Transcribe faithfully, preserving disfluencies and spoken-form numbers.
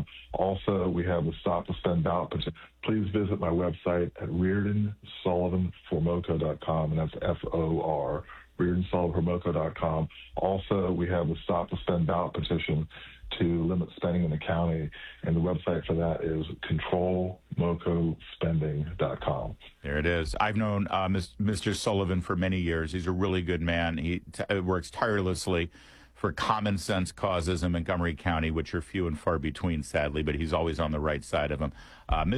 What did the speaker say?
Also, we have the Stop the Spend ballot petition. Please visit my website at Reardon Sullivan Formoco dot com, and that's F O R, Reardon Sullivan Formoco dot com. Also, we have the Stop the Spend ballot petition to limit spending in the county, and the website for that is control moco spending dot com. There it is. I've known uh, Mister Sullivan for many years. He's a really good man. He t- works tirelessly for common sense causes in Montgomery County, which are few and far between, sadly, but he's always on the right side of them. Uh,